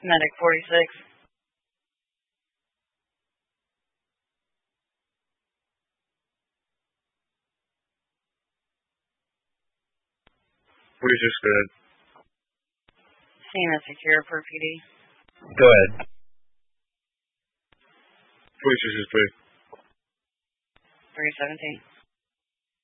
Medic 46. Just good. Scene is secure for PD. Go ahead. 46 is good. 317.